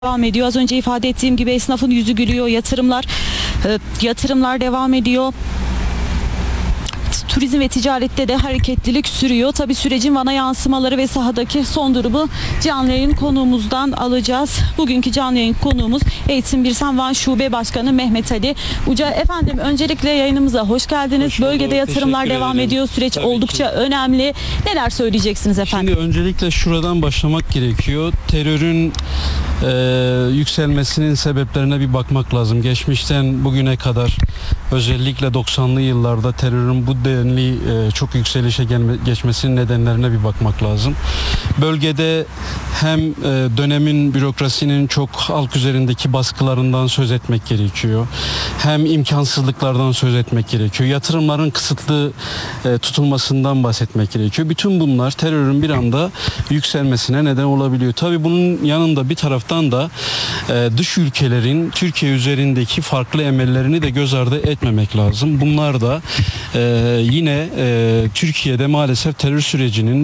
devam ediyor. Az önce ifade ettiğim gibi esnafın yüzü gülüyor. Yatırımlar devam ediyor. Turizm ve ticarette de hareketlilik sürüyor. Tabii sürecin Van'a yansımaları ve sahadaki son durumu canlı yayın konuğumuzdan alacağız. Bugünkü canlı yayın konuğumuz Eğitim Birsen Van Şube Başkanı Mehmet Ali Uca. Efendim öncelikle yayınımıza hoş geldiniz. Bölgede yatırımlar devam ediyor. Süreç oldukça önemli. Neler söyleyeceksiniz efendim? Şimdi öncelikle şuradan başlamak gerekiyor. Terörün yükselmesinin sebeplerine bir bakmak lazım. Geçmişten bugüne kadar özellikle 90'lı yıllarda terörün bu denli çok yükselişe geçmesinin nedenlerine bir bakmak lazım. Bölgede hem dönemin bürokrasinin çok halk üzerindeki baskılarından söz etmek gerekiyor. Hem imkansızlıklardan söz etmek gerekiyor. Yatırımların kısıtlı tutulmasından bahsetmek gerekiyor. Bütün bunlar terörün bir anda yükselmesine neden olabiliyor. Tabii bunun yanında bir taraftan da dış ülkelerin Türkiye üzerindeki farklı emellerini de göz ardı etmemek lazım. Bunlar da yine Türkiye'de maalesef terör sürecinin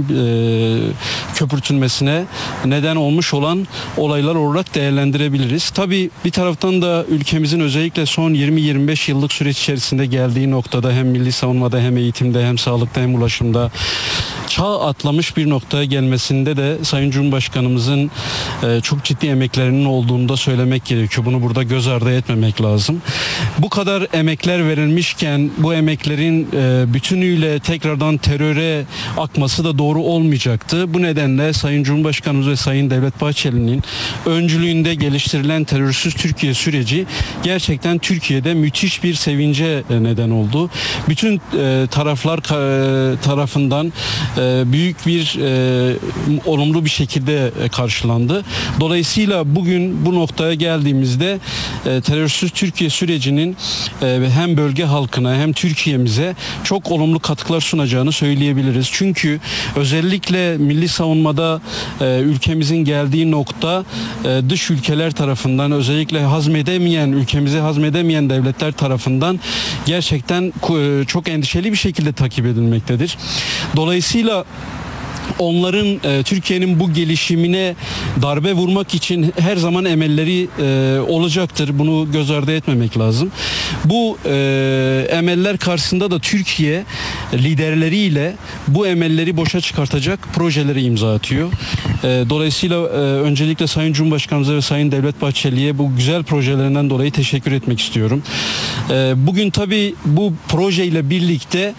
köpürtülmesine neden olmuş olan olaylar olarak değerlendirebiliriz. Tabii bir taraftan da ülkemizin özellikle son 20-25 yıllık süreç içerisinde geldiği noktada hem milli savunmada hem eğitimde hem sağlıkta hem ulaşımda çağ atlamış bir noktaya gelmesinde de Sayın Cumhurbaşkanımızın çok ciddi emeklerinin olduğunu da söylemek gerekiyor. Bunu burada göz ardı etmemek lazım. Bu kadar emekler verilmişken bu emeklerin bütünüyle tekrardan teröre akması da doğru olmayacaktı. Bu nedenle Sayın Cumhurbaşkanımız ve Sayın Devlet Bahçeli'nin öncülüğünde geliştirilen terörsüz Türkiye süreci gerçekten Türkiye'de müthiş bir sevince neden oldu. Bütün taraflar tarafından büyük bir olumlu bir şekilde karşılandı. Dolayısıyla bugün bu noktaya geldiğimizde terörsüz Türkiye sürecinin hem bölge halkına hem Türkiye'mize çok olumlu katkılar sunacağını söyleyebiliriz. Çünkü özellikle milli savunmada ülkemizin geldiği nokta dış ülkeler tarafından özellikle ülkemizi hazmedemeyen devletler tarafından gerçekten çok endişeli bir şekilde takip edilmektedir. Dolayısıyla onların Türkiye'nin bu gelişimine darbe vurmak için her zaman emelleri olacaktır. Bunu göz ardı etmemek lazım. Bu emeller karşısında da Türkiye liderleriyle bu emelleri boşa çıkartacak projeleri imza atıyor. Dolayısıyla öncelikle Sayın Cumhurbaşkanımıza ve Sayın Devlet Bahçeli'ye bu güzel projelerinden dolayı teşekkür etmek istiyorum. Bugün tabii bu projeyle birlikte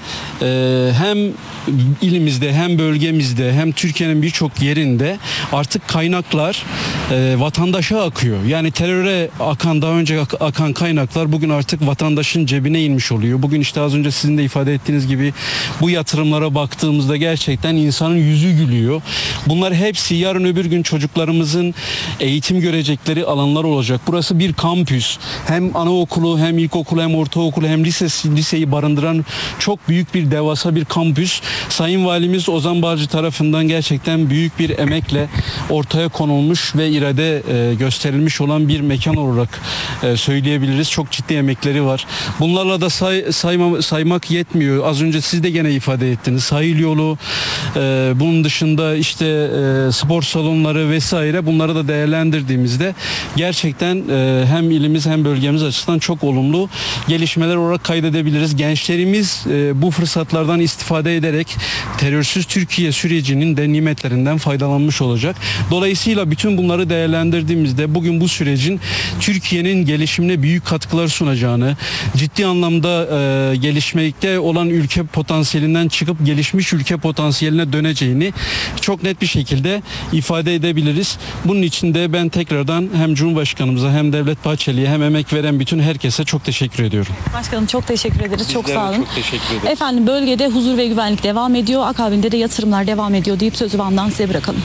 hem ilimizde hem bölgemizde hem Türkiye'nin birçok yerinde artık kaynaklar vatandaşa akıyor. Yani teröre daha önce akan kaynaklar bugün artık vatandaşın cebine inmiş oluyor. Bugün işte az önce sizin de ifade ettiğiniz gibi bu yatırımlara baktığımızda gerçekten insanın yüzü gülüyor. Bunlar hepsi yarın öbür gün çocuklarımızın eğitim görecekleri alanlar olacak. Burası bir kampüs. Hem anaokulu hem ilkokulu hem ortaokulu hem liseyi barındıran çok büyük bir devasa bir kampüs. Sayın Valimiz Ozan Bağcı tarafından gerçekten büyük bir emekle ortaya konulmuş ve irade gösterilmiş olan bir mekan olarak söyleyebiliriz. Çok ciddi emekleri var. Bunlarla da saymak yetmiyor. Az önce siz de gene ifade ettiniz. Sahil yolu, bunun dışında işte spor salonları vesaire, bunları da değerlendirdiğimizde gerçekten hem ilimiz hem bölgemiz açısından çok olumlu gelişmeler olarak kaydedebiliriz. Gençlerimiz bu fırsatlardan istifade ederek terörsüz Türkiye sürecinin de nimetlerinden faydalanmış olacak. Dolayısıyla bütün bunları değerlendirdiğimizde bugün bu sürecin Türkiye'nin gelişimine büyük katkılar sunacağını, ciddi anlamda gelişmekte olan ülke potansiyelinden çıkıp gelişmiş ülke potansiyeline döneceğini çok net bir şekilde ifade edebiliriz. Bunun için de ben tekrardan hem Cumhurbaşkanımıza hem Devlet Bahçeli'ye hem emek veren bütün herkese çok teşekkür ediyorum. Başkanım çok teşekkür ederiz. Bizler çok sağ olun. Çok teşekkür ederiz. Efendim bölgede huzur ve güvenlik devam ediyor. Akabinde de yatırımlar devam ediyor deyip sözü Van'dan size bırakalım.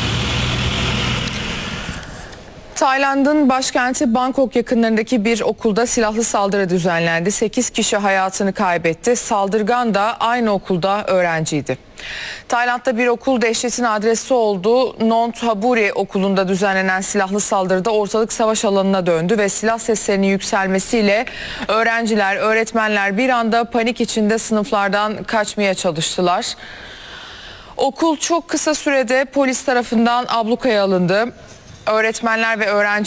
Tayland'ın başkenti Bangkok yakınlarındaki bir okulda silahlı saldırı düzenlendi. 8 kişi hayatını kaybetti. Saldırgan da aynı okulda öğrenciydi. Tayland'da bir okul dehşetin adresi olduğu Nonthaburi okulunda düzenlenen silahlı saldırıda ortalık savaş alanına döndü ve silah seslerinin yükselmesiyle öğrenciler, öğretmenler bir anda panik içinde sınıflardan kaçmaya çalıştılar. Okul çok kısa sürede polis tarafından ablukaya alındı. Öğretmenler ve öğrenciler